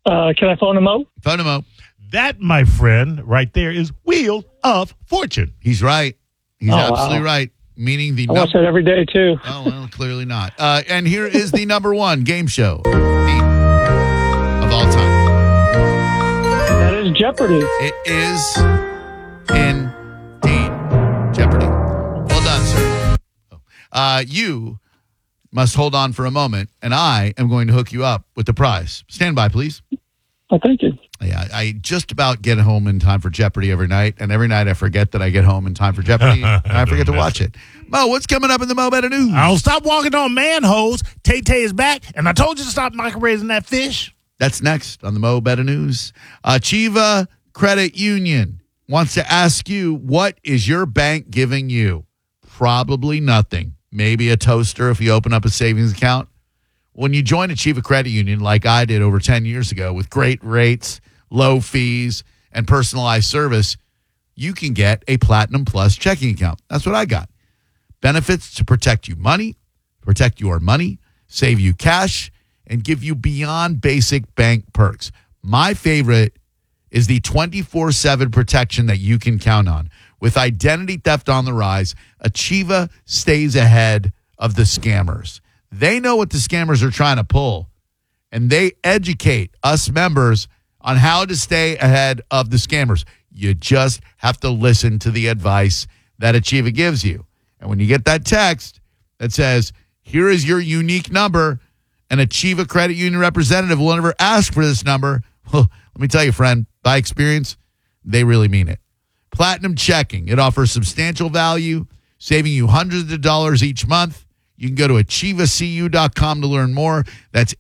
Can I phone him out? Phone him out. That, my friend, right there is Wheel of Fortune. He's right. He's absolutely right. Meaning the I watch that every day, too. Oh, well, clearly not. And here is the number one game show of all time. That is Jeopardy. It is indeed Jeopardy. Well done, sir. You must hold on for a moment, and I am going to hook you up with the prize. Stand by, please. Oh, thank you. Yeah, I just about get home in time for Jeopardy every night, and every night I forget that I get home in time for Jeopardy, and I forget to watch it. Mo, what's coming up in the Mo Better News? I'll stop walking on manholes. Tay-Tay is back, and I told you to stop microraising that fish. That's next on the Mo Better News. Chiva Credit Union wants to ask you, what is your bank giving you? Probably nothing. Maybe a toaster if you open up a savings account. When you join a Chiva Credit Union, like I did over 10 years ago, with great rates, low fees, and personalized service, you can get a Platinum Plus checking account. That's what I got. Benefits to protect your money, save you cash, and give you beyond basic bank perks. My favorite is the 24/7 protection that you can count on. With identity theft on the rise, Achieva stays ahead of the scammers. They know what the scammers are trying to pull, and they educate us members on how to stay ahead of the scammers. You just have to listen to the advice that Achieva gives you. And when you get that text that says, here is your unique number, an Achieva Credit Union representative will never ask for this number. Well, let me tell you, friend, by experience, they really mean it. Platinum Checking. It offers substantial value, saving you hundreds of dollars each month. You can go to achievacu.com to learn more. That's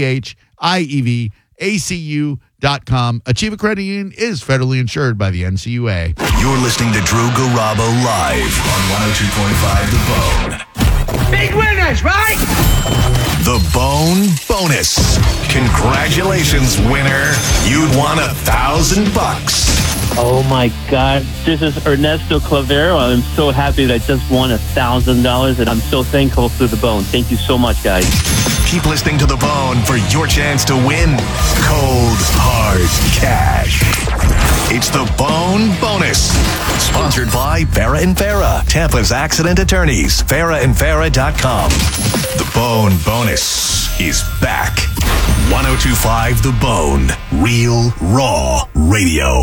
ACHIEVACU.com. Achieva Credit Union is federally insured by the NCUA. You're listening to Drew Garabo live on 102.5 The Bone. Big winners, right? The Bone Bonus. Congratulations, winner. You'd won $1,000. Oh my God, this is Ernesto Clavero. I'm so happy that I just won $1,000 and I'm so thankful to The Bone. Thank you so much, guys. Keep listening to The Bone for your chance to win cold, hard cash. It's The Bone Bonus. Sponsored by Farah & Farah, Tampa's accident attorneys. FarahandFarah.com. The Bone Bonus is back. 102.5 The Bone. Real, raw radio.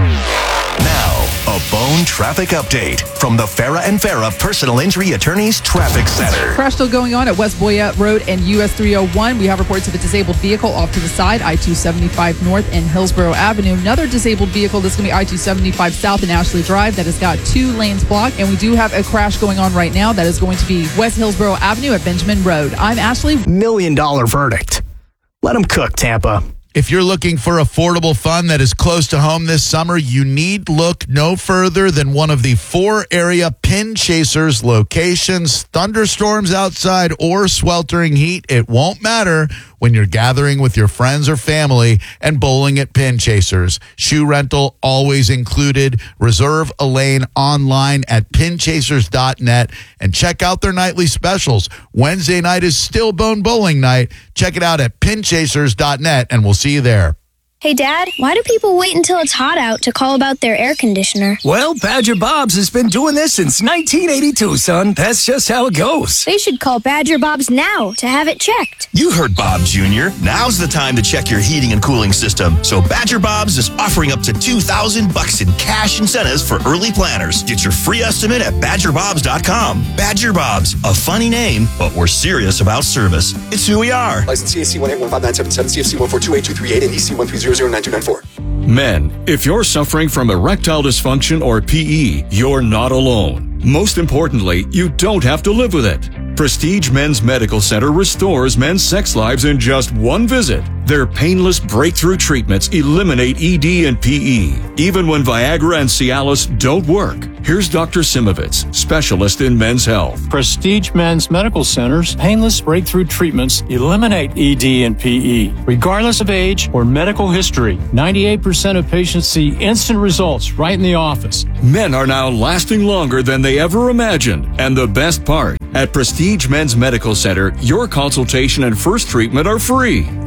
Now, a Bone traffic update from the Farah & Farah Personal Injury Attorneys Traffic Center. Crash still going on at West Boyette Road and US 301. We have reports of a disabled vehicle off to the side, I-275 North and Hillsborough Avenue. Another disabled vehicle, this is going to be I-275 South and Ashley Drive, that has got 2 lanes blocked. And we do have a crash going on right now that is going to be West Hillsborough Avenue at Benjamin Road. I'm Ashley. $1 million verdict. Let them cook, Tampa. If you're looking for affordable fun that is close to home this summer, you need look no further than one of the 4 area Pin Chasers locations. Thunderstorms outside or sweltering heat, it won't matter when you're gathering with your friends or family and bowling at Pin Chasers. Shoe rental always included. Reserve a lane online at pinchasers.net and check out their nightly specials. Wednesday night is still Bone Bowling night. Check it out at pinchasers.net and we'll see you there. Hey, Dad, why do people wait until it's hot out to call about their air conditioner? Well, Badger Bob's has been doing this since 1982, son. That's just how it goes. They should call Badger Bob's now to have it checked. You heard Bob Jr. Now's the time to check your heating and cooling system. So Badger Bob's is offering up to $2,000 in cash incentives for early planners. Get your free estimate at badgerbobs.com. Badger Bob's, a funny name, but we're serious about service. It's who we are. License CAC 1815977, CFC 1428238, and EC 1309294. Men, if you're suffering from erectile dysfunction or PE, you're not alone. Most importantly, you don't have to live with it. Prestige Men's Medical Center restores men's sex lives in just one visit. Their painless breakthrough treatments eliminate ED and PE, even when Viagra and Cialis don't work. Here's Dr. Simovitz, specialist in men's health. Prestige Men's Medical Center's painless breakthrough treatments eliminate ED and PE, regardless of age or medical history. 98% of patients see instant results right in the office. Men are now lasting longer than they ever imagined. And the best part, at Prestige Men's Medical Center, your consultation and first treatment are free. Qualified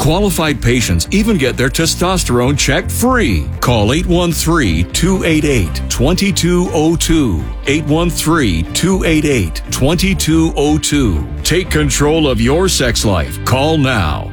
qualified patients even get their testosterone checked free. Call 813-288-2202. 813-288-2202. Take control of your sex life. Call now.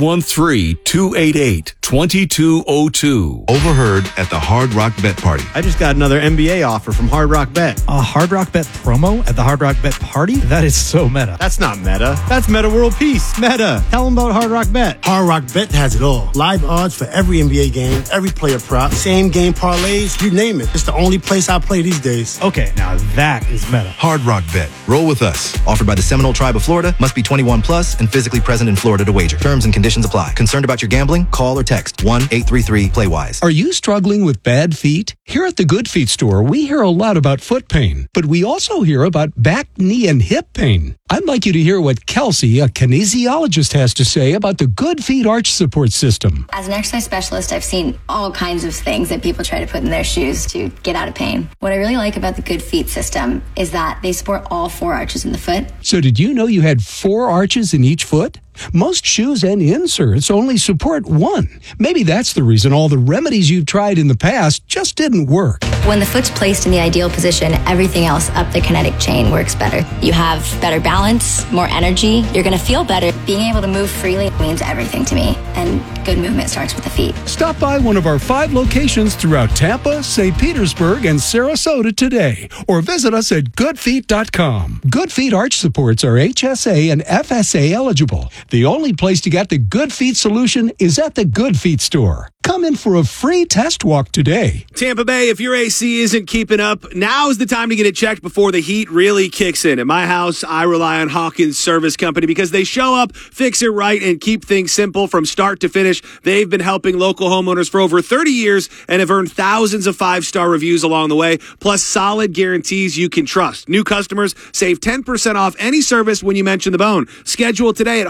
813-288-2202. Overheard at the Hard Rock Bet Party. I just got another NBA offer from Hard Rock Bet. A Hard Rock Bet promo at the Hard Rock Bet Party? That is so meta. That's not meta. That's Meta World Peace. Meta. Tell them about Hard Rock Bet. Hard Rock Bet has it all. Live odds for every NBA game, every player prop, same game parlays, you name it. It's the only place I play these days. Okay, now that is meta. Hard Rock Bet. Roll with us. Offered by the Seminole Tribe of Florida. Must be 21 plus and physically present in Florida to wager. Terms and conditions apply. Concerned about your gambling? Call or text 1-833-PLAY-WISE. Are you struggling with bad feet? Here at the Good Feet store, we hear a lot about foot pain, but we also hear about back, knee, and hip pain. I'd like you to hear what Kelsey, a kinesiologist, has to say about the Good Feet Arch Support System. As an exercise specialist, I've seen all kinds of things that people try to put in their shoes to get out of pain. What I really like about the Good Feet system is that they support all 4 arches in the foot. So did you know you had 4 arches in each foot? Most shoes and inserts only support 1. Maybe that's the reason all the remedies you've tried in the past just didn't work. When the foot's placed in the ideal position, everything else up the kinetic chain works better. You have better balance, more energy, you're going to feel better. Being able to move freely means everything to me, and good movement starts with the feet. Stop by one of our 5 locations throughout Tampa, St. Petersburg, and Sarasota today, or visit us at goodfeet.com. Good Feet Arch Supports are HSA and FSA eligible. The only place to get the Good Feet solution is at the Good Feet store. Come in for a free test walk today. Tampa Bay, if your AC isn't keeping up, now is the time to get it checked before the heat really kicks in. At my house, I rely on Hawkins Service Company because they show up, fix it right, and keep things simple from start to finish. They've been helping local homeowners for over 30 years and have earned thousands of 5-star reviews along the way, plus solid guarantees you can trust. New customers save 10% off any service when you mention the bone. Schedule today at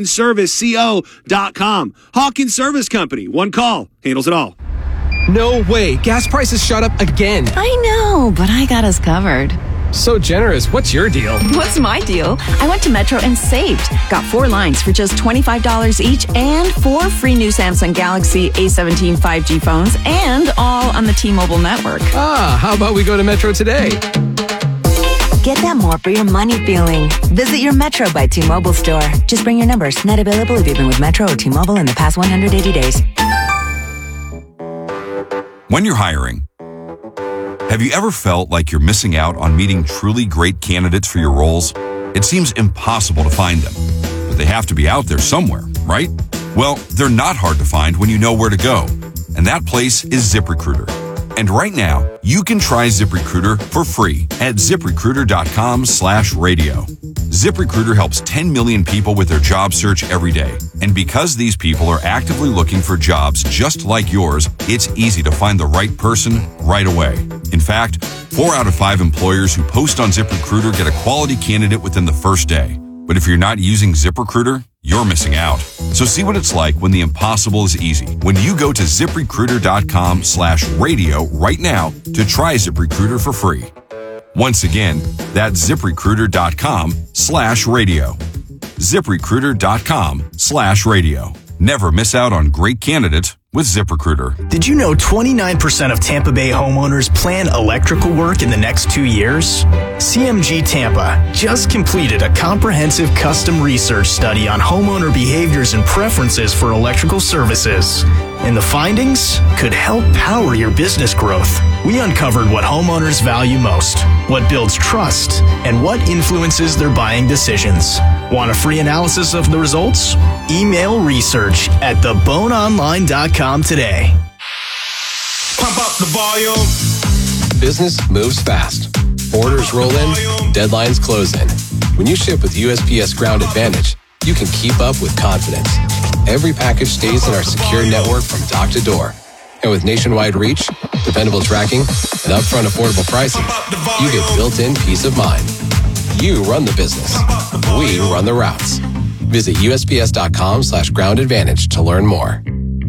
HawkinsServiceCO.com. Hawkins Service Company. One call handles it all. No way. Gas prices shot up again. I know, but I got us covered. So generous. What's your deal? What's my deal? I went to Metro and saved. Got 4 lines for just $25 each and 4 free new Samsung Galaxy A17 5G phones and all on the T-Mobile network. How about we go to Metro today? Get that more for your money feeling. Visit your Metro by T-Mobile store. Just bring your numbers. Not available if you've been with Metro or T-Mobile in the past 180 days. When you're hiring, have you ever felt like you're missing out on meeting truly great candidates for your roles? It seems impossible to find them, but they have to be out there somewhere, right? Well, they're not hard to find when you know where to go, and that place is ZipRecruiter. And right now, you can try ZipRecruiter for free at ZipRecruiter.com/radio. ZipRecruiter helps 10 million people with their job search every day. And because these people are actively looking for jobs just like yours, it's easy to find the right person right away. In fact, 4 out of 5 employers who post on ZipRecruiter get a quality candidate within the first day. But if you're not using ZipRecruiter, you're missing out. So see what it's like when the impossible is easy. When you go to ZipRecruiter.com/radio right now to try ZipRecruiter for free. Once again, that's ZipRecruiter.com/radio. ZipRecruiter.com/radio. Never miss out on great candidates with ZipRecruiter. Did you know 29% of Tampa Bay homeowners plan electrical work in the next 2 years? CMG Tampa just completed a comprehensive custom research study on homeowner behaviors and preferences for electrical services. And the findings could help power your business growth. We uncovered what homeowners value most, what builds trust, and what influences their buying decisions. Want a free analysis of the results? Email research at theboneonline.com today. Pump up the volume. Business moves fast. Orders roll in, deadlines close in. When you ship with USPS Ground Advantage, you can keep up with confidence. Every package stays in our secure network from dock to door. And with nationwide reach, dependable tracking, and upfront affordable pricing, you get built-in peace of mind. You run the business. We run the routes. Visit USPS.com/Ground Advantage to learn more.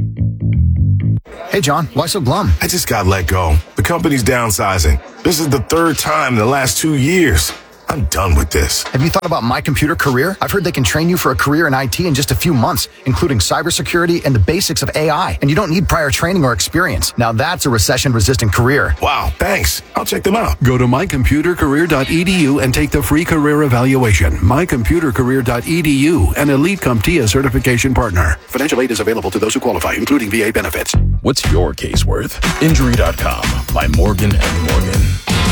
Hey, John, why so glum? I just got let go. The company's downsizing. This is the 3rd time in the last 2 years. I'm done with this. Have you thought about My Computer Career? I've heard they can train you for a career in IT in just a few months, including cybersecurity and the basics of AI. And you don't need prior training or experience. Now that's a recession-resistant career. Wow, thanks. I'll check them out. Go to mycomputercareer.edu and take the free career evaluation. mycomputercareer.edu, an Elite CompTIA certification partner. Financial aid is available to those who qualify, including VA benefits. What's your case worth? Injury.com by Morgan & Morgan.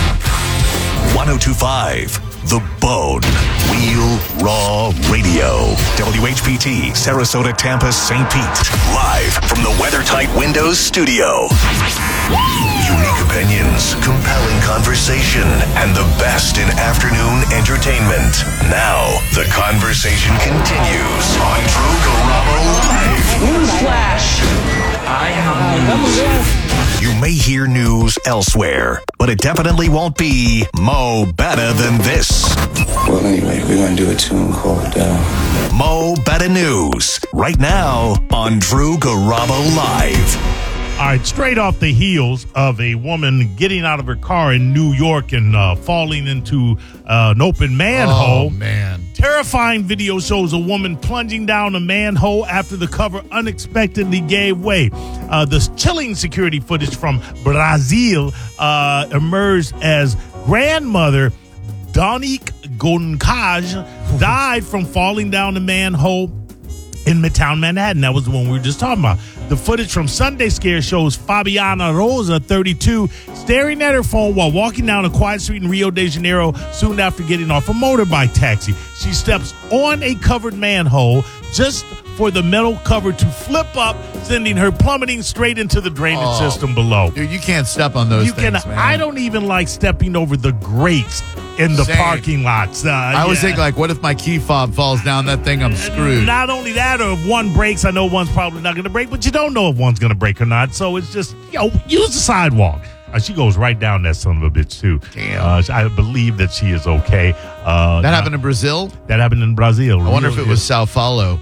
1025 The Bone. Wheel Raw Radio. WHPT, Sarasota, Tampa, St. Pete. Live from the WeatherTight Windows studio. Unique opinions, compelling conversation, and the best in afternoon entertainment. Now, the conversation continues on Drew Garabo Live. Newsflash! I have news. You may hear news elsewhere, but it definitely won't be Mo Better Than This. Well, anyway, we're going to do a tune called Mo Better News, right now on Drew Garabo Live. All right, straight off the heels of a woman getting out of her car in New York and falling into an open manhole. Oh, man. Terrifying video shows a woman plunging down a manhole after the cover unexpectedly gave way. The chilling security footage from Brazil emerged as grandmother Donique Goncalves died from falling down the manhole in Midtown Manhattan. That was the one we were just talking about. The footage from Sunday Scare shows Fabiana Rosa, 32, staring at her phone while walking down a quiet street in Rio de Janeiro soon after getting off a motorbike taxi. She steps on a covered manhole just for the metal cover to flip up, sending her plummeting straight into the drainage system below. Dude, you can't step on those things, man. I don't even like stepping over the grates in the parking lots. I always think, like, what if my key fob falls down that thing? I'm screwed. Not only that, or if one breaks, I know one's probably not going to break, but you don't know if one's going to break or not. So it's just, use the sidewalk. She goes right down that son of a bitch, too. Damn. I believe that she is okay. That happened in Brazil? That happened in Brazil. I wonder if it was Sao Paulo.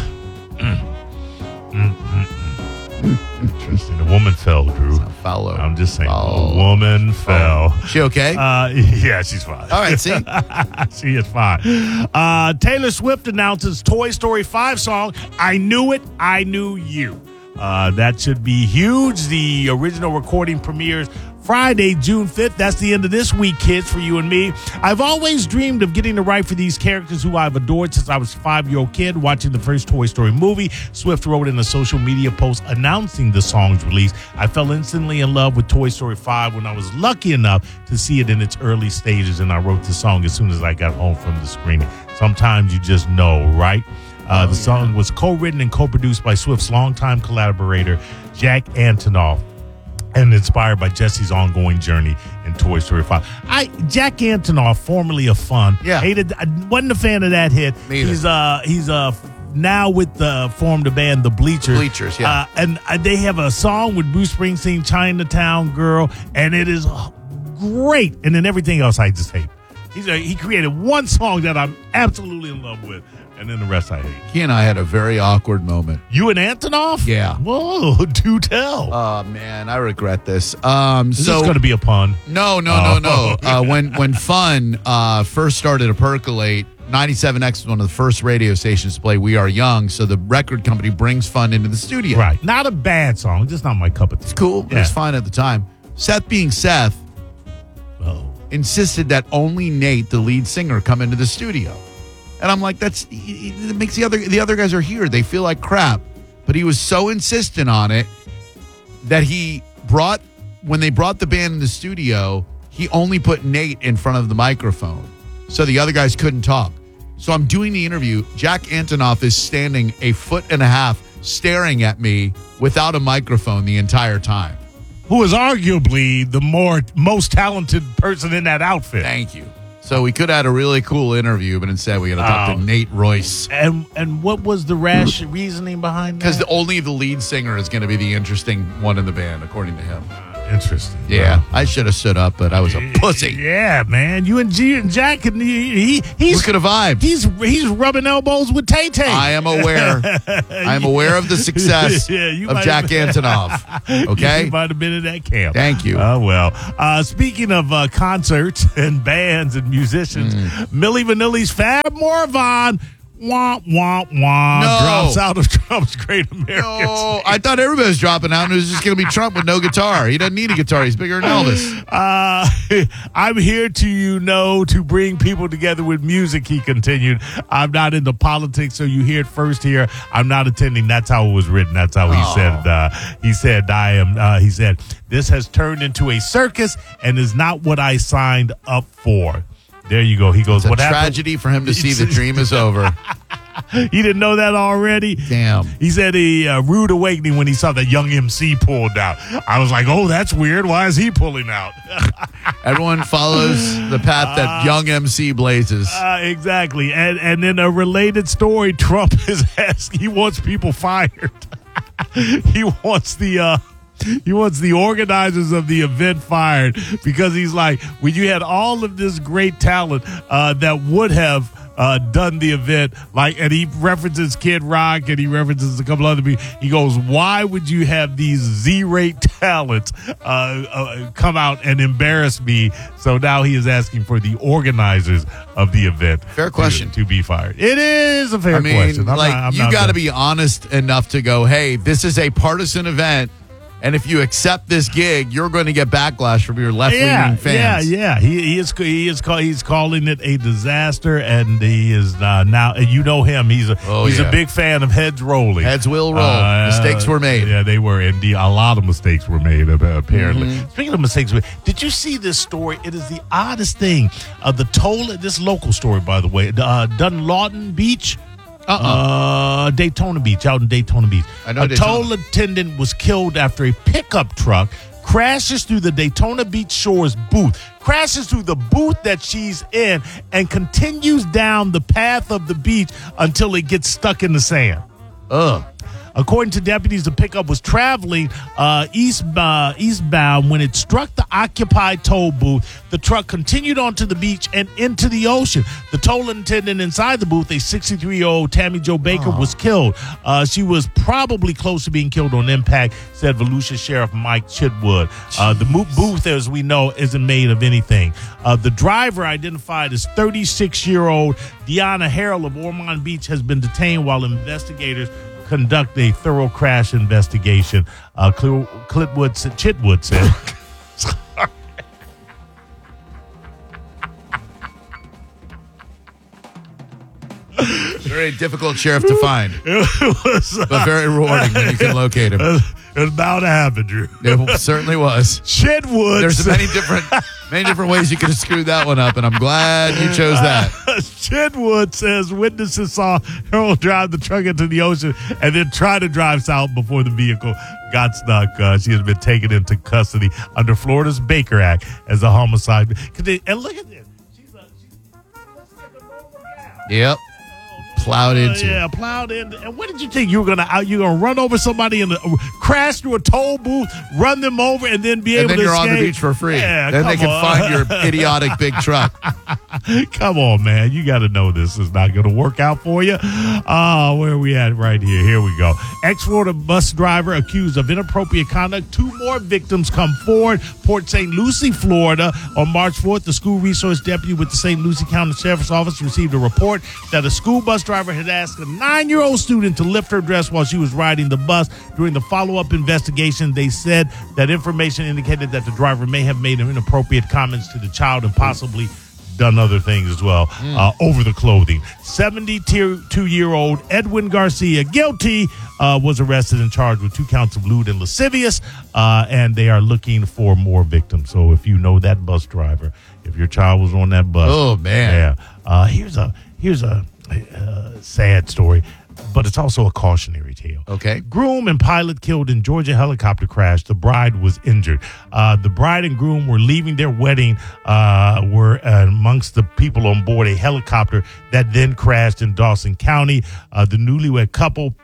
Interesting. The woman fell, Drew. Sao Paulo. I'm just saying. The woman fell. She okay? Yeah, she's fine. All right, see? She is fine. Taylor Swift announces Toy Story 5 song, I Knew It, I Knew You. That should be huge. The original recording premieres Friday, June 5th. That's the end of this week, kids, for you and me. I've always dreamed of getting to write for these characters who I've adored since I was a 5-year-old kid watching the first Toy Story movie. Swift wrote in a social media post announcing the song's release. I fell instantly in love with Toy Story 5 when I was lucky enough to see it in its early stages, and I wrote the song as soon as I got home from the screening. Sometimes you just know, right? The song was co-written and co-produced by Swift's longtime collaborator, Jack Antonoff, and inspired by Jesse's ongoing journey in Toy Story 5. Jack Antonoff, formerly of Fun, I wasn't a fan of that hit. He's now with formed a band, the Bleachers. Bleachers, yeah. And they have a song with Bruce Springsteen, Chinatown Girl, and it is great. And then everything else I just hate. He created one song that I'm absolutely in love with, and then the rest I hate. He and I had a very awkward moment. You and Antonoff? Yeah. Whoa, do tell. Oh, man, I regret this. Is this going to be a pun? No. When Fun first started to percolate, 97X was one of the first radio stations to play We Are Young, so the record company brings Fun into the studio. Right. Not a bad song, just not my cup of tea. It's cool, but it's fine at the time. Seth being Seth, insisted that only Nate, the lead singer, come into the studio. And I'm like, it makes the other guys are here. They feel like crap. But he was so insistent on it that when they brought the band in the studio, he only put Nate in front of the microphone. So the other guys couldn't talk. So I'm doing the interview. Jack Antonoff is standing 1.5 feet staring at me without a microphone the entire time. Who is arguably the most talented person in that outfit. Thank you. So we could have had a really cool interview, but instead we got to talk to Nate Royce. And what was the reasoning behind that? Because only the lead singer is going to be the interesting one in the band, according to him. Interesting. Yeah, I should have stood up, but I was a pussy. Yeah, man. You and Jack, and he's we could have vibed. He's rubbing elbows with Tay Tay. I am aware. I am aware of the success of Jack Antonoff. Okay, you might have been in that camp. Thank you. Oh well. Speaking of concerts and bands and musicians, Milli Vanilli's Fab Morvan. Wah, wah, wah. No. Drops out of Trump's Great American. No, I thought everybody was dropping out and it was just going to be Trump with no guitar. He doesn't need a guitar. He's bigger than Elvis. I'm here to bring people together with music, he continued. I'm not into politics, so you hear it first here. I'm not attending. That's how it was written. That's how he said. He said, this has turned into a circus and is not what I signed up for. There you go. He goes, it's what a happened? Tragedy for him to see the dream is over. You didn't know that already? Damn. He said a rude awakening when he saw that Young MC pulled out. I was like, oh, that's weird. Why is he pulling out? Everyone follows the path that Young MC blazes. Exactly. And then a related story, Trump is asking, he wants people fired. He wants the organizers of the event fired because he's like, when you had all of this great talent that would have done the event, and he references Kid Rock and he references a couple other people. He goes, why would you have these Z-rate talents come out and embarrass me? So now he is asking for the organizers of the event. Fair question. To be fired. It is a fair question. You got to be honest enough to go, hey, this is a partisan event. And if you accept this gig, you're going to get backlash from your left-leaning fans. Yeah. He's calling it a disaster, and he is now. And you know him. He's a big fan of heads rolling. Heads will roll. Mistakes were made. Yeah, they were. And a lot of mistakes were made. Apparently. Speaking of mistakes, did you see this story? It is the oddest thing. This local story, by the way, Dunlawton Beach. Daytona Beach, out in Daytona Beach. A toll attendant was killed after a pickup truck crashes through the Daytona Beach Shores booth, crashes through the booth that she's in, and continues down the path of the beach until it gets stuck in the sand. According to deputies, the pickup was traveling eastbound when it struck the occupied toll booth. The truck continued onto the beach and into the ocean. The toll attendant inside the booth, a 63-year-old Tammy Jo Baker, was killed. She was probably close to being killed on impact, said Volusia Sheriff Mike Chitwood. The booth, as we know, isn't made of anything. The driver, identified as 36-year-old Deanna Harrell of Ormond Beach, has been detained while investigators conduct a thorough crash investigation. Chitwood said. Very difficult sheriff to find, but very rewarding when you can locate him. It was bound to happen, Drew. It certainly was. Chitwood. There's many different ways you could have screwed that one up, and I'm glad you chose that. Chitwood says witnesses saw Harold drive the truck into the ocean and then try to drive south before the vehicle got stuck. She has been taken into custody under Florida's Baker Act as a homicide. And look at this. Yep. Plowed into. Yeah, plowed in. And what did you think? You were gonna run over somebody and crash through a toll booth, run them over, and then be able to escape? And then you're on the beach for free. Yeah, then they can find your idiotic big truck. Come on, man. You got to know this is not going to work out for you. Where are we at right here? Here we go. Ex-Florida bus driver accused of inappropriate conduct. 2 more victims come forward. Port St. Lucie, Florida. On March 4th, the school resource deputy with the St. Lucie County Sheriff's Office received a report that a school bus driver had asked a 9-year-old student to lift her dress while she was riding the bus. During the follow-up investigation, they said that information indicated that the driver may have made inappropriate comments to the child and possibly done other things as well over the clothing. 72-year-old Edwin Garcia, guilty, was arrested and charged with 2 counts of lewd and lascivious, and they are looking for more victims. So if you know that bus driver, if your child was on that bus, oh man, yeah. Here's a sad story, but it's also a cautionary tale. Okay. Groom and pilot killed in Georgia helicopter crash. The bride was injured. The bride and groom were leaving their wedding, were amongst the people on board a helicopter that then crashed in Dawson County. The newlywed couple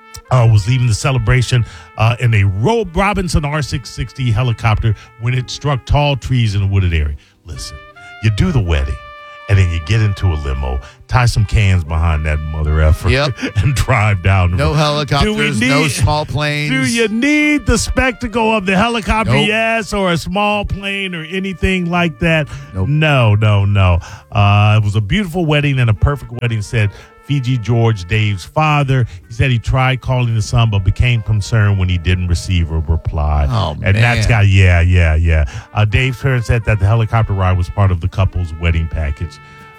was leaving the celebration in a Robinson R660 helicopter when it struck tall trees in a wooded area. Listen, you do the wedding, and then you get into a limo, tie some cans behind that mother effer, and drive down. No helicopters, no small planes. Do you need the spectacle of the helicopter? Nope. Yes, or a small plane or anything like that? Nope. No. It was a beautiful wedding and a perfect wedding, said Fiji George, Dave's father. He said he tried calling his son, but became concerned when he didn't receive a reply. Oh, and man. that's got, Dave's parents said that the helicopter ride was part of the couple's wedding package.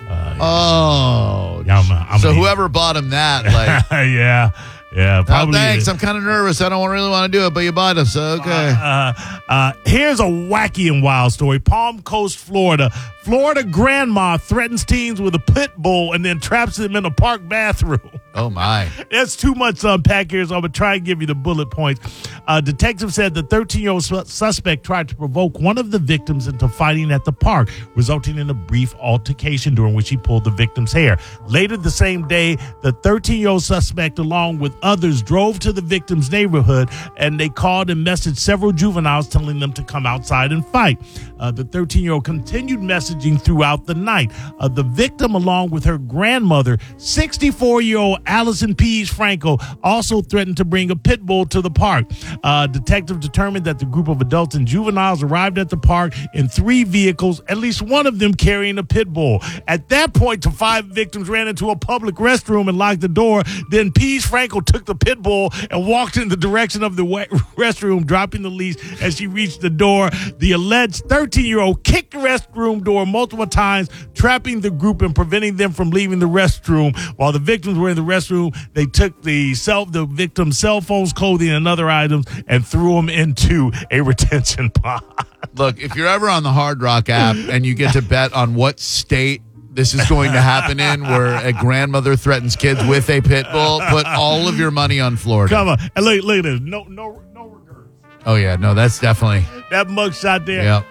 So whoever bought him that, like, yeah, probably. thanks. I'm kind of nervous. I don't really want to do it, but you bought him, so okay. Here's a wacky and wild story. Palm Coast, Florida. Florida grandma threatens teens with a pit bull and then traps them in a park bathroom. Oh, my. That's too much to unpack here, so I'm going to try and give you the bullet points. Detective said the 13-year-old suspect tried to provoke one of the victims into fighting at the park, resulting in a brief altercation during which he pulled the victim's hair. Later the same day, the 13-year-old suspect, along with others, drove to the victim's neighborhood, and they called and messaged several juveniles telling them to come outside and fight. The 13-year-old continued messaging throughout the night. The victim, along with her grandmother, 64-year-old Allison Pease Franco, also threatened to bring a pit bull to the park. Detective determined that the group of adults and juveniles arrived at the park in 3 vehicles, at least one of them carrying a pit bull. At that point, the 5 victims ran into a public restroom and locked the door. Then Pease Franco took the pit bull and walked in the direction of the restroom, dropping the leash as she reached the door. The alleged 13-year-old kicked the restroom door multiple times, trapping the group and preventing them from leaving the restroom. While the victims were in the restroom, they took the victim's cell phones, clothing, and other items and threw them into a retention pond. Look, if you're ever on the Hard Rock app and you get to bet on what state this is going to happen in, where a grandmother threatens kids with a pit bull, put all of your money on Florida. Come on. And look at this. No regrets. Oh, yeah. No, that's definitely. That mugshot there. Yep.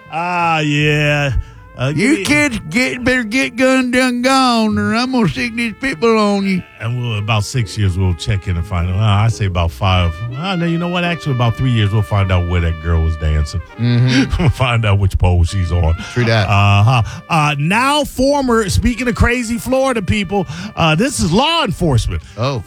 Yeah. You kids better get gunned and gone, or I'm going to stick these people on you. And about 6 years, we'll check in and find out. I say about 5. No, you know what? Actually, about 3 years, we'll find out where that girl was dancing. Mm-hmm. We'll find out which pole she's on. True that. Now, speaking of crazy Florida people, this is law enforcement. Oh.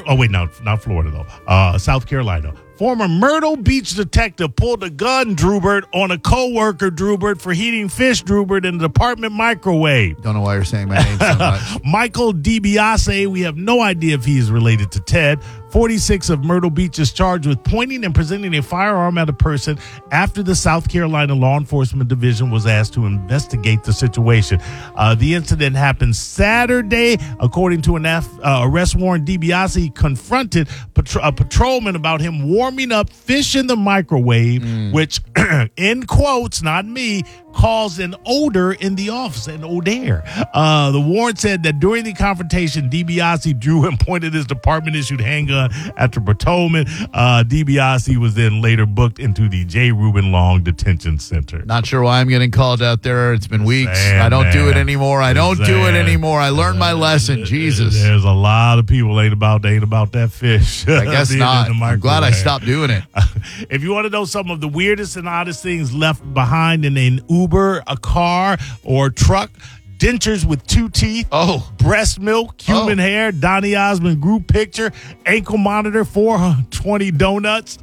Not Florida, though. South Carolina. Former Myrtle Beach detective pulled a gun, Drubert, on a co-worker, Drubert, for heating fish, Drubert, in the apartment microwave. Don't know why you're saying my name so much. Michael DiBiase, we have no idea if he is related to Ted. 46 of Myrtle Beach is charged with pointing and presenting a firearm at a person after the South Carolina Law Enforcement Division was asked to investigate the situation. The incident happened Saturday. According to an arrest warrant, DiBiase confronted a patrolman about him warming up fish in the microwave, which, in quotes, not me, caused an odor in the office, an odor. The warrant said that during the confrontation, DiBiase drew and pointed his department-issued handgun at the patrolman. DiBiase was then later booked into the J. Reuben Long Detention Center. Not sure why I'm getting called out there. It's been weeks. I don't do it anymore. I learned my lesson. Jesus. There's a lot of people ain't about that fish. I guess not. I'm glad I stopped doing it. If you want to know some of the weirdest and oddest things left behind in an Uber, a car, or truck, dentures with 2 teeth, breast milk, human hair, Donny Osmond group picture, ankle monitor, 420 donuts.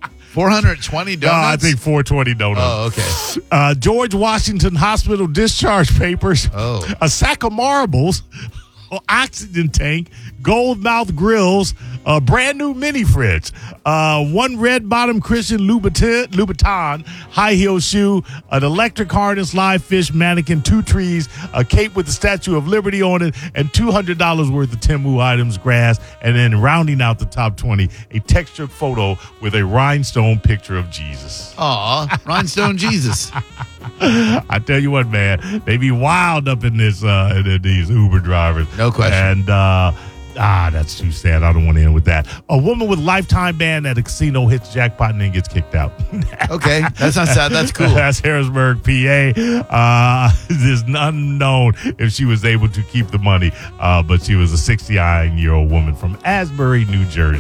420 donuts? I think 420 donuts. Oh, okay. George Washington Hospital discharge papers, a sack of marbles, oxygen tank, gold mouth grills, a brand new mini fridge, one red bottom Christian Louboutin high heel shoe, an electric harness, live fish mannequin, 2 trees, a cape with the Statue of Liberty on it, and $200 worth of Temu items, grass, and then rounding out the top 20, a textured photo with a rhinestone picture of Jesus. Aw, rhinestone Jesus. I tell you what, man, they be wild up in this these Uber drivers. No question. And that's too sad. I don't want to end with that. A woman with lifetime ban at a casino hits jackpot and then gets kicked out. Okay, that's not sad. That's cool. That's Harrisburg, PA. It's unknown if she was able to keep the money, but she was a 69-year-old woman from Asbury, New Jersey.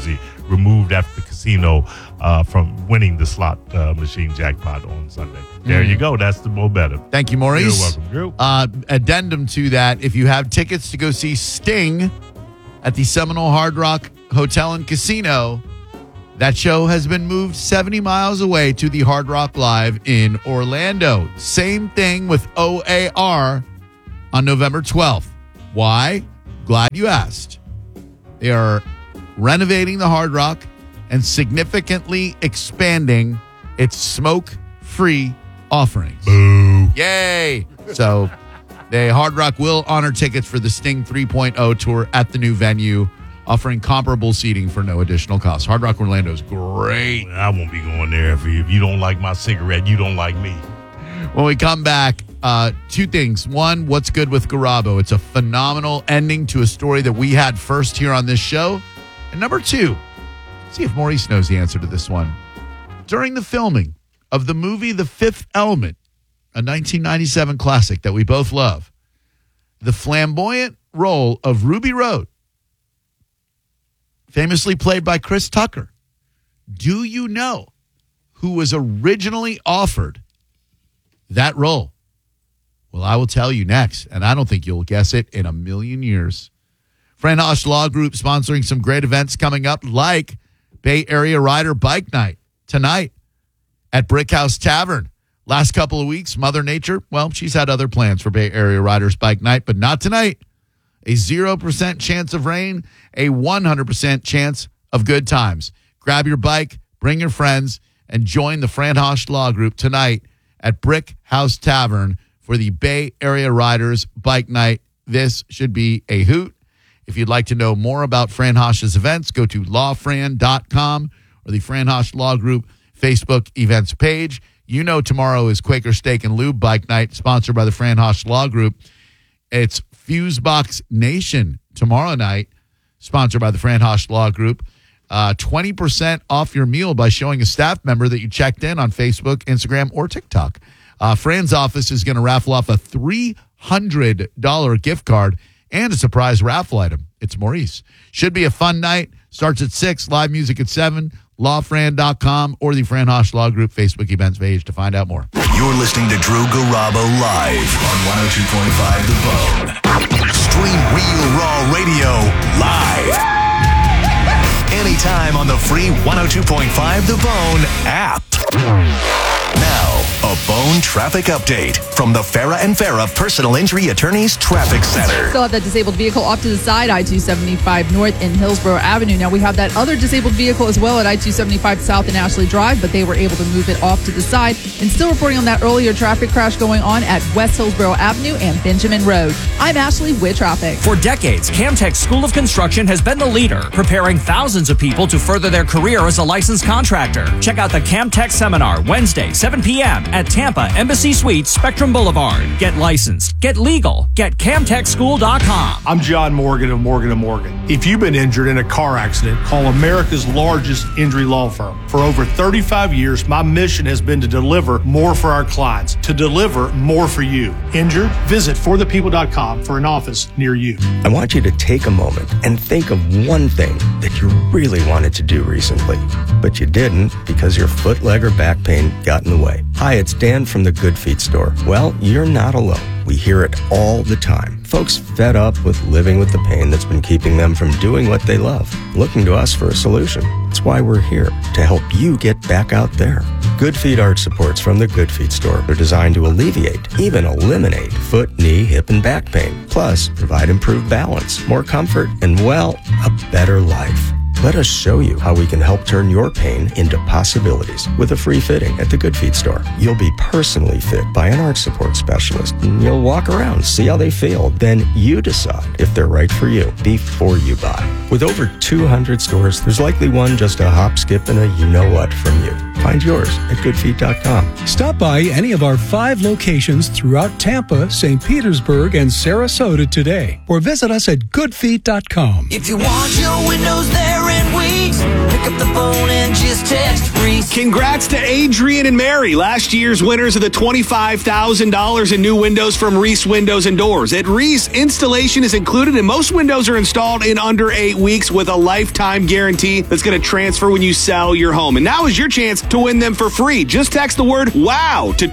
removed after the casino from winning the slot machine jackpot on Sunday. There you go. That's the Mo Better. Thank you, Maurice. You're welcome, Drew. Addendum to that, if you have tickets to go see Sting at the Seminole Hard Rock Hotel and Casino, that show has been moved 70 miles away to the Hard Rock Live in Orlando. Same thing with OAR on November 12th. Why? Glad you asked. They are renovating the Hard Rock and significantly expanding its smoke-free offerings. Boo. Yay! So the Hard Rock will honor tickets for the Sting 3.0 tour at the new venue, offering comparable seating for no additional cost. Hard Rock Orlando is great. I won't be going there if you don't like my cigarette, you don't like me. When we come back, two things. One, what's good with Garabo? It's a phenomenal ending to a story that we had first here on this show. And number two, see if Maurice knows the answer to this one. During the filming of the movie The Fifth Element, a 1997 classic that we both love, the flamboyant role of Ruby Road, famously played by Chris Tucker, do you know who was originally offered that role? Well, I will tell you next, and I don't think you'll guess it in a million years. Fran Hosch Law Group sponsoring some great events coming up, like Bay Area Rider Bike Night tonight at Brick House Tavern. Last couple of weeks, Mother Nature, well, she's had other plans for Bay Area Riders Bike Night, but not tonight. A 0% chance of rain, a 100% chance of good times. Grab your bike, bring your friends, and join the Fran Hosch Law Group tonight at Brick House Tavern for the Bay Area Riders Bike Night. This should be a hoot. If you'd like to know more about Fran Hosch's events, go to lawfran.com or the Fran Hosch Law Group Facebook events page. You know tomorrow is Quaker Steak and Lube Bike Night, sponsored by the Fran Hosch Law Group. It's Fusebox Nation tomorrow night, sponsored by the Fran Hosch Law Group. 20% off your meal by showing a staff member that you checked in on Facebook, Instagram, or TikTok. Fran's office is going to raffle off a $300 gift card and a surprise raffle item. It's Maurice. Should be a fun night. Starts at 6, live music at 7, lawfran.com or the Fran Hosch Law Group Facebook events page to find out more. You're listening to Drew Garabo live on 102.5 The Bone. Stream Real Raw Radio live. Anytime on the free 102.5 The Bone app. Now, a Bone traffic update from the Farah and Farah Personal Injury Attorneys Traffic Center. Still have that disabled vehicle off to the side, I-275 North in Hillsborough Avenue. Now we have that other disabled vehicle as well at I-275 South in Ashley Drive, but they were able to move it off to the side. And still reporting on that earlier traffic crash going on at West Hillsborough Avenue and Benjamin Road. I'm Ashley with traffic. For decades, Camtech School of Construction has been the leader, preparing thousands of people to further their career as a licensed contractor. Check out the Camtech Seminar Wednesday, 7 p.m. at Tampa Embassy Suites, Spectrum Boulevard. Get licensed, get legal, get CamTechSchool.com. I'm John Morgan of Morgan & Morgan. If you've been injured in a car accident, call America's largest injury law firm. For over 35 years, my mission has been to deliver more for our clients, to deliver more for you. Injured? Visit forthepeople.com for an office near you. I want you to take a moment and think of one thing that you really wanted to do recently, but you didn't because your foot, leg, or back pain got in the way. Hi, it's Dan from the Good Feet store. Well, you're not alone. We hear it all the time. Folks fed up with living with the pain that's been keeping them from doing what they love, looking to us for a solution. That's why we're here, to help you get back out there. Good Feet arch supports from the Good Feet store are designed to alleviate, even eliminate, foot, knee, hip, and back pain. Plus, provide improved balance, more comfort, and, well, a better life. Let us show you how we can help turn your pain into possibilities with a free fitting at the Good Feet store. You'll be personally fit by an arch support specialist, and you'll walk around, see how they feel. Then you decide if they're right for you before you buy. With over 200 stores, there's likely one just a hop, skip, and a you-know-what from you. Find yours at goodfeet.com. Stop by any of our 5 locations throughout Tampa, St. Petersburg, and Sarasota today, or visit us at goodfeet.com. If you want your windows there in weeks, pick up the phone and just text free Congrats to Adrian and Mary, last year's winners of the $25,000 in new windows from Reese Windows and Doors. At Reese, installation is included and most windows are installed in under 8 weeks with a lifetime guarantee that's going to transfer when you sell your home. And now is your chance to win them for free. Just text the word WOW to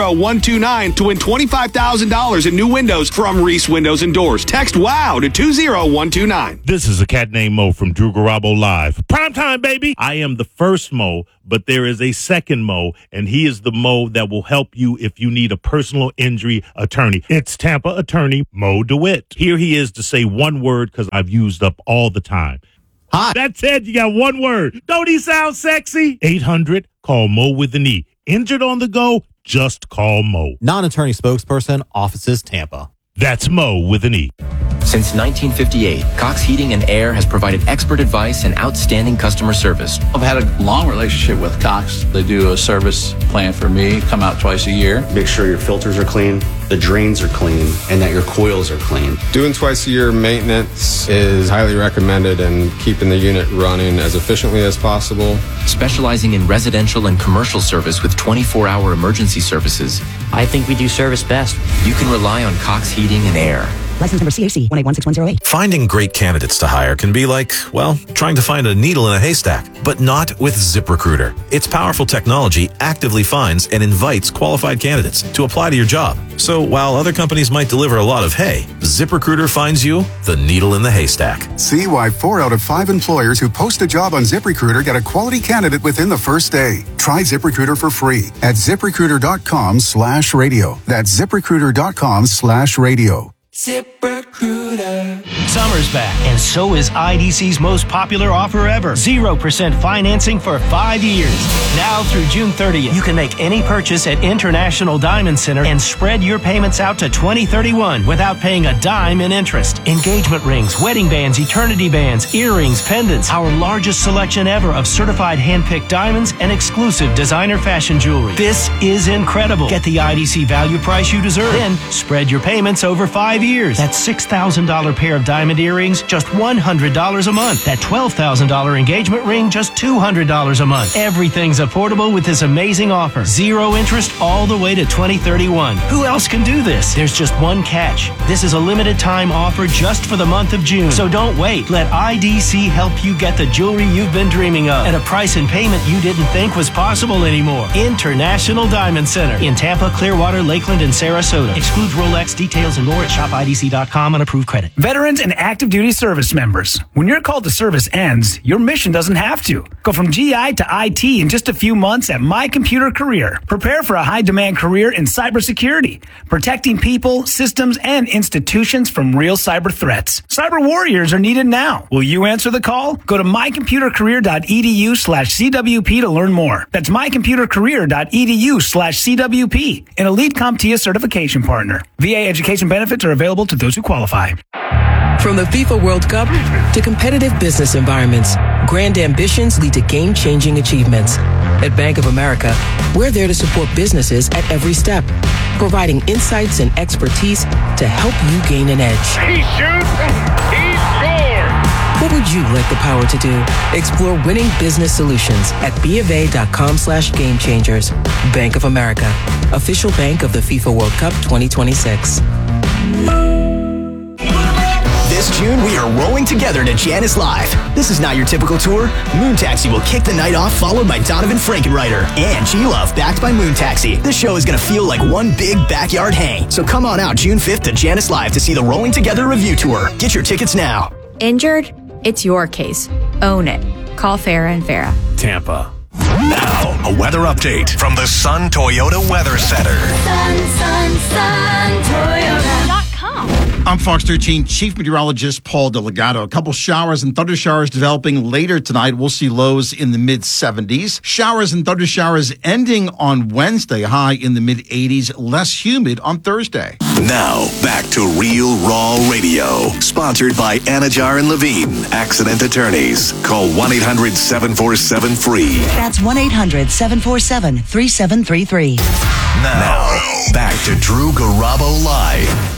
20129 to win $25,000 in new windows from Reese Windows and Doors. Text WOW to 20129. This is a cat named Mo from Drew Garabo Live. Prime time, baby. I am the first Mo, but there is a second Mo, and he is the Mo that will help you if you need a personal injury attorney. It's Tampa attorney Mo DeWitt. Here he is to say one word because I've used up all the time. Hi. That's it. You got one word. Don't he sound sexy? 800, call Mo with an E. Injured on the go, just call Mo. Non-attorney spokesperson, Offices Tampa. That's Mo with an E. Since 1958, Cox Heating and Air has provided expert advice and outstanding customer service. I've had a long relationship with Cox. They do a service plan for me, come out twice a year. Make sure your filters are clean, the drains are clean, and that your coils are clean. Doing twice a year maintenance is highly recommended in keeping the unit running as efficiently as possible. Specializing in residential and commercial service with 24-hour emergency services. I think we do service best. You can rely on Cox Heating and Air. License number CAC 1816108. Finding great candidates to hire can be like, well, trying to find a needle in a haystack, but not with ZipRecruiter. Its powerful technology actively finds and invites qualified candidates to apply to your job. So while other companies might deliver a lot of hay, ZipRecruiter finds you the needle in the haystack. See why 4 out of 5 employers who post a job on ZipRecruiter get a quality candidate within the first day. Try ZipRecruiter for free at ZipRecruiter.com/radio. That's ZipRecruiter.com/radio. ZipRecruiter. Summer's back, and so is IDC's most popular offer ever. 0% financing for 5 years. Now through June 30th, you can make any purchase at International Diamond Center and spread your payments out to 2031 without paying a dime in interest. Engagement rings, wedding bands, eternity bands, earrings, pendants, our largest selection ever of certified hand-picked diamonds and exclusive designer fashion jewelry. This is incredible. Get the IDC value price you deserve. Then spread your payments over 5 years. That $6,000 pair of diamond earrings, just $100 a month. That $12,000 engagement ring, just $200 a month. Everything's affordable with this amazing offer. 0 interest all the way to 2031. Who else can do this? There's just one catch. This is a limited time offer just for the month of June. So don't wait. Let IDC help you get the jewelry you've been dreaming of at a price and payment you didn't think was possible anymore. International Diamond Center in Tampa, Clearwater, Lakeland, and Sarasota. Excludes Rolex. Details and more at shopiDC.com on approved credit. Veterans and active duty service members. When your call to service ends, your mission doesn't have to. Go from GI to IT in just a few months at My Computer Career. Prepare for a high-demand career in cybersecurity, protecting people, systems, and institutions from real cyber threats. Cyber warriors are needed now. Will you answer the call? Go to mycomputercareer.edu/CWP to learn more. That's mycomputercareer.edu/CWP, an elite CompTIA certification partner. VA education benefits are available to those who qualify. From the FIFA World Cup to competitive business environments, grand ambitions lead to game-changing achievements. At Bank of America, we're there to support businesses at every step, providing insights and expertise to help you gain an edge. He shoots, he scores! What would you like the power to do? Explore winning business solutions at BofA.com/gamechangers. Bank of America, official bank of the FIFA World Cup 2026. This June, we are rolling together to Janice Live. This is not your typical tour. Moon Taxi will kick the night off, followed by Donovan Frankenreiter and G-Love, backed by Moon Taxi. This show is going to feel like one big backyard hang. So come on out June 5th to Janice Live to see the Rolling Together Review Tour. Get your tickets now. Injured? It's your case. Own it. Call Farah and Farah. Tampa. Now, a weather update from the Sun Toyota Weather Center. Sun, Toyota.com. I'm Fox 13 Chief Meteorologist Paul Delgado. A couple showers and thunder showers developing later tonight. We'll see lows in the mid-70s. Showers and thunder showers ending on Wednesday, high in the mid-80s, less humid on Thursday. Now, back to Real Raw Radio. Sponsored by Anajar and Levine, Accident Attorneys. Call 1-800-747-FREE. That's 1-800-747-3733. Now, back to Drew Garabo Live.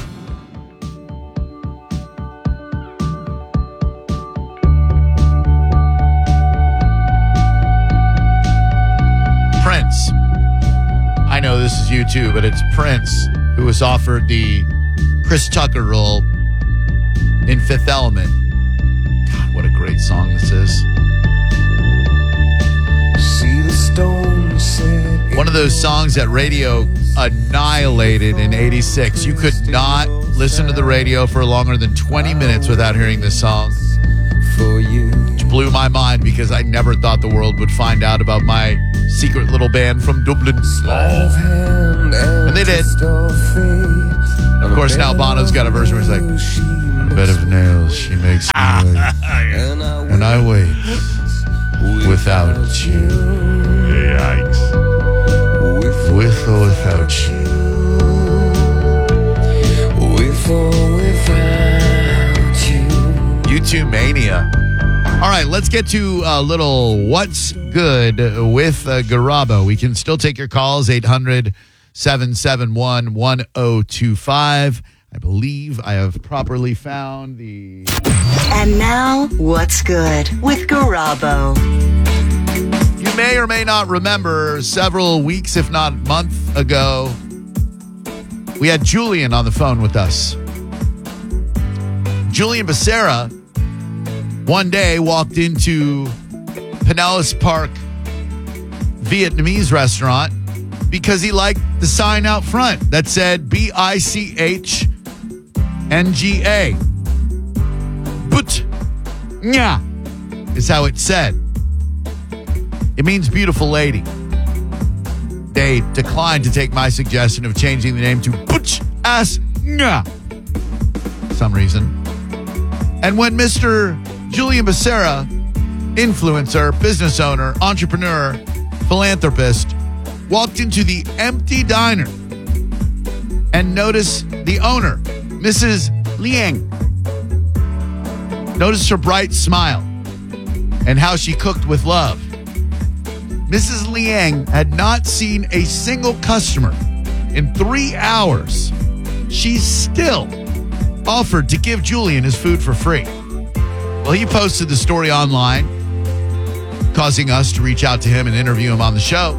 this is U2, but it's Prince who was offered the Chris Tucker role in Fifth Element. God, what a great song this is. See the stone set. One of those songs that radio annihilated in 86. You could not listen to the radio for longer than 20 minutes without hearing this song. Which blew my mind because I never thought the world would find out about my secret little band from Dublin. And they did. Of course, now Bono's got a version where he's like, on a bed of nails, she makes me wait. And I wait without you. Yikes. With or without you. With or without you. U2 Mania. All right, let's get to a little What's Good with Garabo. We can still take your calls, 800-771-1025. I believe I have properly found the... And now, What's Good with Garabo. You may or may not remember several weeks, if not month ago, we had Julian on the phone with us. Julian Becerra one day walked into Pinellas Park Vietnamese restaurant because he liked the sign out front that said BICHNGA. But Nha is how it said. It means beautiful lady. They declined to take my suggestion of changing the name to Butch Ass Nha for some reason. And when Mr. Julian Becerra, influencer, business owner, entrepreneur, philanthropist, walked into the empty diner and noticed the owner, Mrs. Liang. Noticed her bright smile and how she cooked with love. Mrs. Liang had not seen a single customer in 3 hours. She still offered to give Julian his food for free. Well, he posted the story online, causing us to reach out to him and interview him on the show,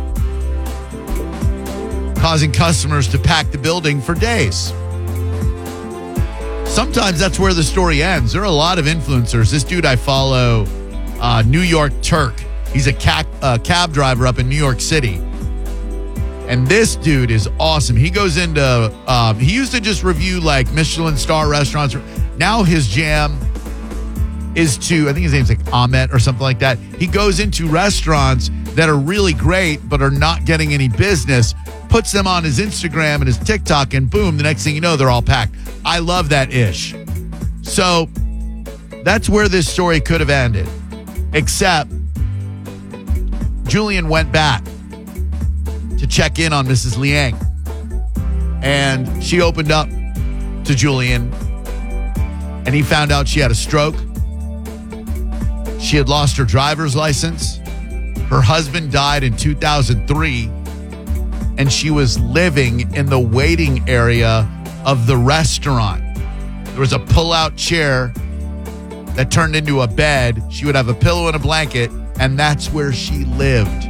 causing customers to pack the building for days. Sometimes that's where the story ends. There are a lot of influencers. This dude I follow, New York Turk. He's a cab driver up in New York City. And this dude is awesome. He goes into, he used to just review like Michelin star restaurants. Now his jam is to, I think his name's like Ahmet or something like that. He goes into restaurants that are really great but are not getting any business, puts them on his Instagram and his TikTok, and boom, the next thing you know, they're all packed. I love that ish. So that's where this story could have ended. Except Julian went back to check in on Mrs. Liang. And she opened up to Julian, and he found out she had a stroke. She had lost her driver's license. Her husband died in 2003, and she was living in the waiting area of the restaurant. There was a pull-out chair that turned into a bed. She would have a pillow and a blanket, and that's where she lived.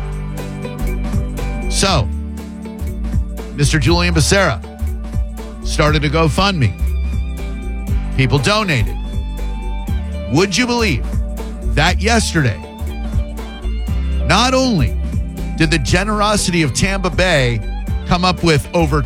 So, Mr. Julian Becerra started a GoFundMe. People donated. Would you believe that yesterday, not only did the generosity of Tampa Bay come up with over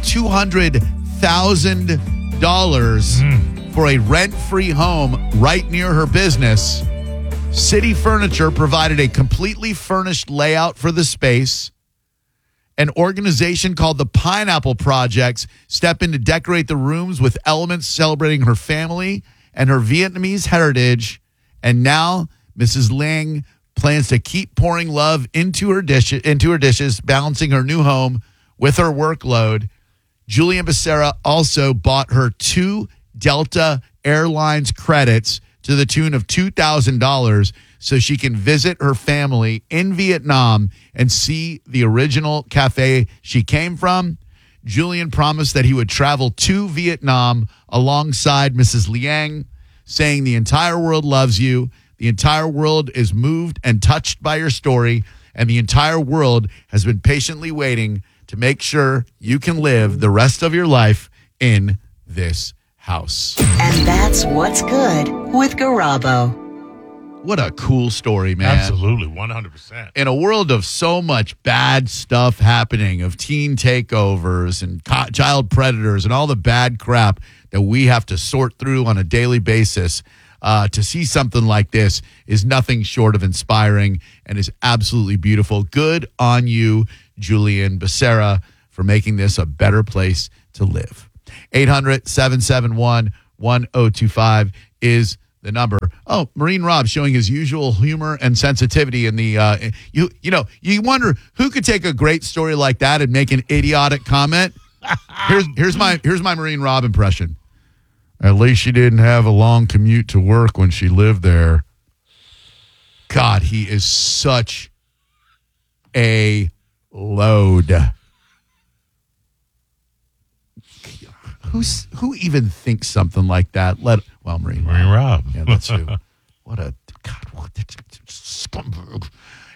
$200,000 for a rent-free home right near her business, City Furniture provided a completely furnished layout for the space. An organization called the Pineapple Projects stepped in to decorate the rooms with elements celebrating her family and her Vietnamese heritage. And now Mrs. Ling plans to keep pouring love into her dishes, balancing her new home with her workload. Julian Becerra also bought her 2 Delta Airlines credits to the tune of $2,000 so she can visit her family in Vietnam and see the original cafe she came from. Julian promised that he would travel to Vietnam alongside Mrs. Liang, saying the entire world loves you. The entire world is moved and touched by your story, and the entire world has been patiently waiting to make sure you can live the rest of your life in this house. And that's what's good with Garabo. What a cool story, man. Absolutely, 100%. In a world of so much bad stuff happening, of teen takeovers and child predators and all the bad crap that we have to sort through on a daily basis, to see something like this is nothing short of inspiring and is absolutely beautiful. Good on you, Julian Becerra, for making this a better place to live. 800-771-1025 is the number. Oh, Marine Rob showing his usual humor and sensitivity in the you wonder who could take a great story like that and make an idiotic comment. Here's my Marine Rob impression. At least she didn't have a long commute to work when she lived there. God, he is such a load. Who even thinks something like that? Marine Rob. Yeah, that's who. What a scumbag.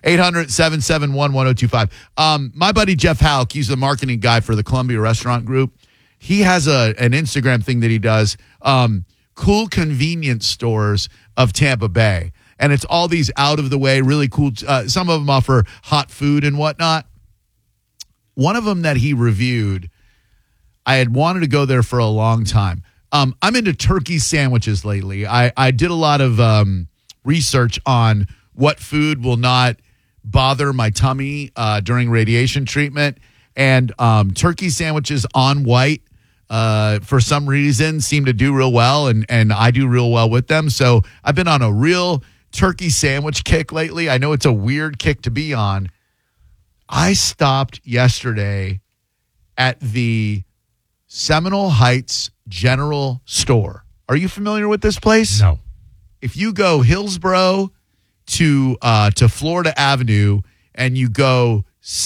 800-771-1025. My buddy Jeff Halk, he's the marketing guy for the Columbia Restaurant Group. He has an Instagram thing that he does, cool convenience stores of Tampa Bay. And it's all these out of the way, really cool. Some of them offer hot food and whatnot. One of them that he reviewed, I had wanted to go there for a long time. I'm into turkey sandwiches lately. I did a lot of research on what food will not bother my tummy during radiation treatment. And turkey sandwiches on white, for some reason, seem to do real well, and I do real well with them. So I've been on a real turkey sandwich kick lately. I know it's a weird kick to be on. I stopped yesterday at the Seminole Heights General Store. Are you familiar with this place? No. If you go Hillsborough to Florida Avenue and you go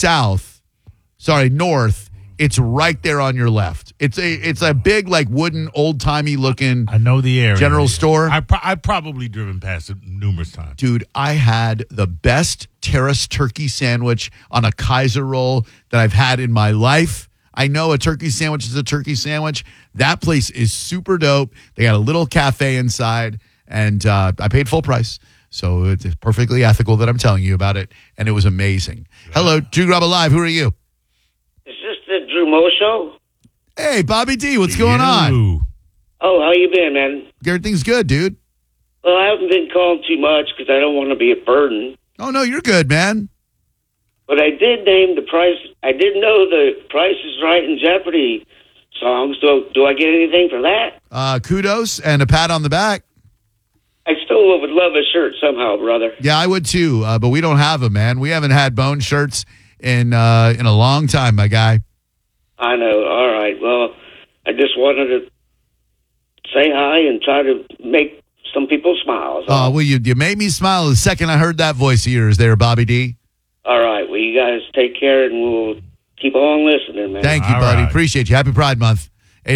north, it's right there on your left. It's a big, like, wooden, old-timey looking I know the area. General store. I've probably driven past it numerous times. Dude, I had the best terrace turkey sandwich on a Kaiser roll that I've had in my life. I know a turkey sandwich is a turkey sandwich. That place is super dope. They got a little cafe inside, and I paid full price. So it's perfectly ethical that I'm telling you about it, and it was amazing. Yeah. Hello, Drew Grub Live. Who are you? Is this the Drew Mo Show? Hey, Bobby D, what's going on? Oh, how you been, man? Everything's good, dude. Well, I haven't been calling too much because I don't want to be a burden. Oh, no, you're good, man. But I did name the price. I did know the Price is Right in Jeopardy songs. Do I get anything for that? Kudos and a pat on the back. I still would love a shirt somehow, brother. Yeah, I would too, but we don't have them, man. We haven't had bone shirts in a long time, my guy. I know. All right. Well, I just wanted to say hi and try to make some people smile. So. Oh, well, you made me smile the second I heard that voice of yours there, Bobby D. All right. Well, you guys take care, and we'll keep on listening, man. Thank you, All buddy. right. Appreciate you. Happy Pride Month.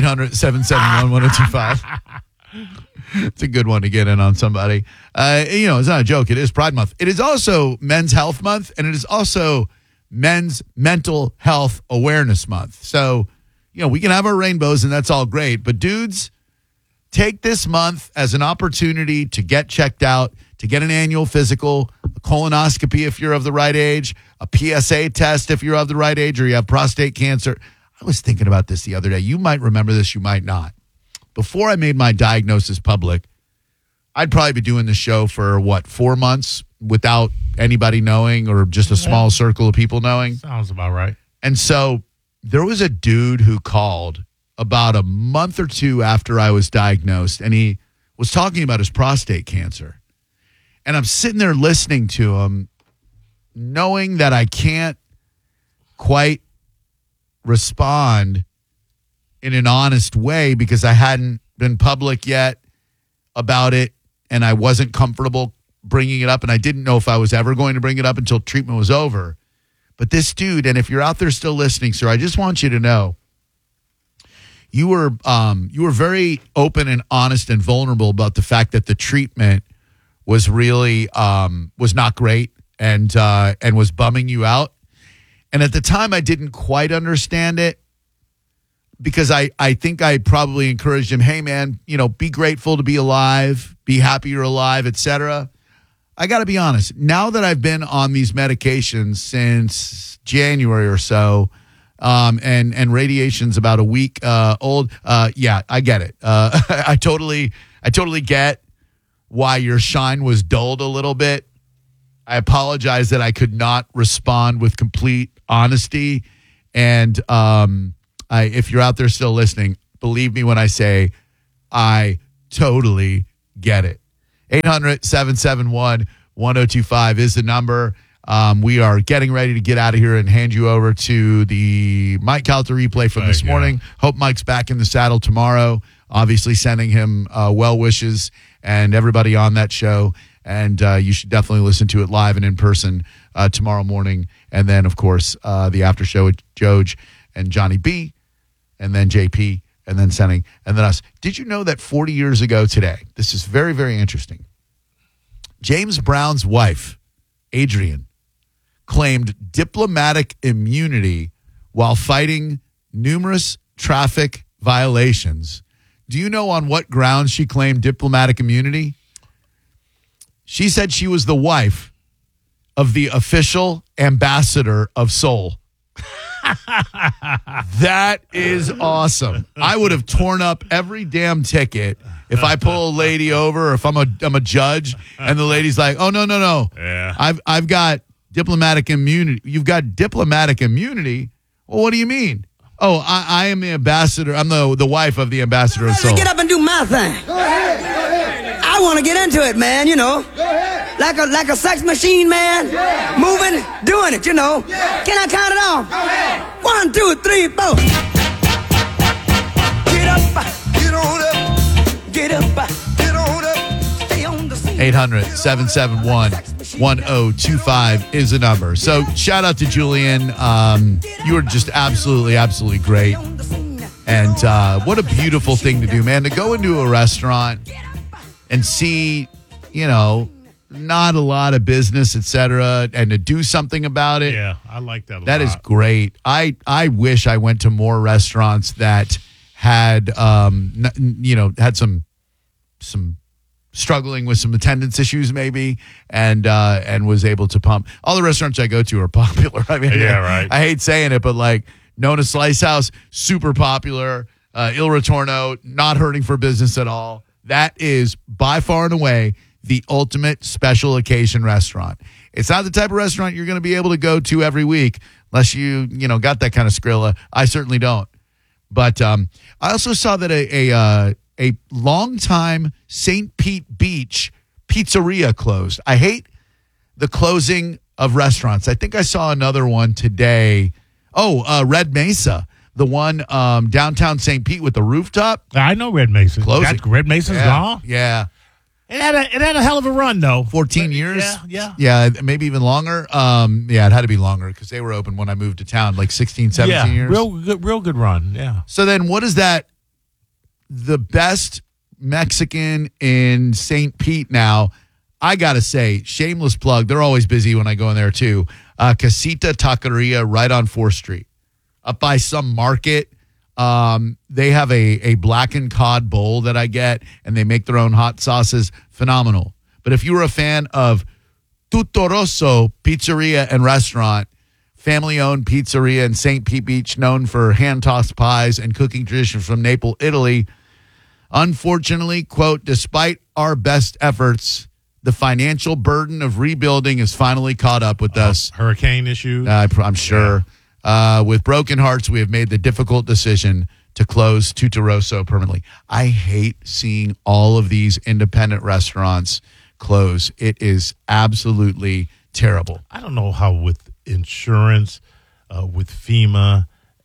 800-771-1025. It's a good one to get in on somebody. It's not a joke. It is Pride Month. It is also Men's Health Month, and it is also Men's Mental Health Awareness Month. So, we can have our rainbows, and that's all great. But dudes, take this month as an opportunity to get checked out, to get an annual physical, a colonoscopy if you're of the right age, a PSA test if you're of the right age, or you have prostate cancer. I was thinking about this the other day. You might remember this, you might not. Before I made my diagnosis public, I'd probably be doing the show for, 4 months without anybody knowing, or just a small circle of people knowing. Sounds about right. And so there was a dude who called about a month or two after I was diagnosed, and he was talking about his prostate cancer. And I'm sitting there listening to him, knowing that I can't quite respond in an honest way because I hadn't been public yet about it, and I wasn't comfortable bringing it up, and I didn't know if I was ever going to bring it up until treatment was over. But this dude, and if you're out there still listening, sir, I just want you to know you were very open and honest and vulnerable about the fact that the treatment was really was not great and was bumming you out. And at the time, I didn't quite understand it because I think I probably encouraged him, hey, man, be grateful to be alive, be happy you're alive, etc. I got to be honest. Now that I've been on these medications since January or so, and radiation's about a week old, yeah, I get it. I totally get why your shine was dulled a little bit. I apologize that I could not respond with complete honesty. And if you're out there still listening, believe me when I say I totally get it. 800-771-1025 is the number. We are getting ready to get out of here and hand you over to the Mike Calta replay from this morning. Hope Mike's back in the saddle tomorrow. Obviously sending him well wishes and everybody on that show. And you should definitely listen to it live and in person tomorrow morning. And then, of course, the after show with Joj and Johnny B, and then JP, and then Senning, and then us. Did you know that 40 years ago today, this is very, very interesting, James Brown's wife, Adrienne, claimed diplomatic immunity while fighting numerous traffic violations. Do you know on what grounds she claimed diplomatic immunity? She said she was the wife of the official ambassador of Seoul. That is awesome. I would have torn up every damn ticket if I pull a lady over, or if I'm a judge and the lady's like, "Oh no. Yeah. I've got diplomatic immunity." You've got diplomatic immunity? Well, what do you mean? Oh, I am the ambassador. I'm the wife of the ambassador of Seoul. Get up and do my thing. Go ahead. I want to get into it, man, like a sex machine, man, moving, doing it, Can I count it off? 1, 2, 3, 4. Get up, get on up, get up, get on up, stay on the scene. 800-771-1025 is the number. So shout out to Julian. You were just absolutely great. And what a beautiful thing to do, man, to go into a restaurant and see, not a lot of business, etc., and to do something about it. Yeah, I like that a lot. That is great. I wish I went to more restaurants that had, had some struggling with some attendance issues maybe, and was able to pump. All the restaurants I go to are popular. I mean, yeah, right. I hate saying it, but like Nona Slice House, super popular. Il Ritorno, not hurting for business at all. That is by far and away the ultimate special occasion restaurant. It's not the type of restaurant you're going to be able to go to every week unless you got that kind of Skrilla. I certainly don't. But I also saw that a longtime St. Pete Beach pizzeria closed. I hate the closing of restaurants. I think I saw another one today. Oh, Red Mesa. The one downtown St. Pete with the rooftop. I know Red Mesa. Closing. Red Mesa's gone? Yeah. It had a hell of a run, though. 14 years? Yeah. Yeah, maybe even longer. Yeah, it had to be longer because they were open when I moved to town, like 16, 17 years. Real good run, yeah. So then what is that? The best Mexican in St. Pete now, I got to say, shameless plug. They're always busy when I go in there, too. Casita Taqueria right on 4th Street. Up by some market, they have a blackened cod bowl that I get, and they make their own hot sauces. Phenomenal. But if you were a fan of Tutto Rosso Pizzeria and Restaurant, family-owned pizzeria in St. Pete Beach, known for hand-tossed pies and cooking tradition from Naples, Italy, unfortunately, quote, despite our best efforts, the financial burden of rebuilding has finally caught up with us. Hurricane issues? I'm sure. Yeah. With broken hearts, we have made the difficult decision to close Tutto Rosso permanently. I hate seeing all of these independent restaurants close. It is absolutely terrible. I don't know how with insurance, with FEMA,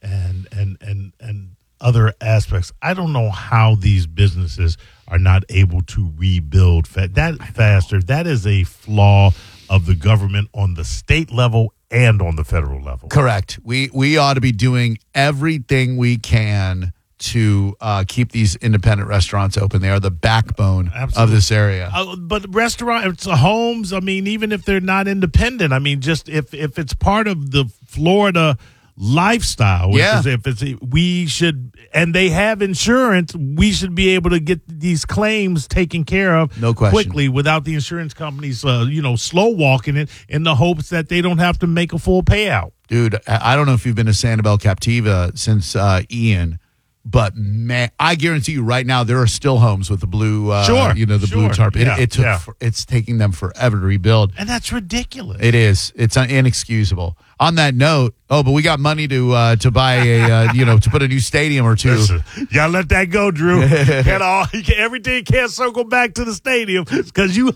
and other aspects, I don't know how these businesses are not able to rebuild that faster. That is a flaw of the government on the state level and on the federal level. Correct. We ought to be doing everything we can to keep these independent restaurants open. They are the backbone of this area. But restaurants, homes, I mean, even if they're not independent, I mean, just if it's part of the Florida lifestyle, we should, and they have insurance, we should be able to get these claims taken care of quickly without the insurance companies, slow walking it in the hopes that they don't have to make a full payout. Dude, I don't know if you've been to Sanibel Captiva since Ian, but man, I guarantee you right now there are still homes with the blue, blue tarp. It's taking them forever to rebuild, and that's ridiculous. It is. It's inexcusable. On that note, but we got money to buy to put a new stadium or two. Listen, y'all let that go, Drew. Everything can't circle back to the stadium because you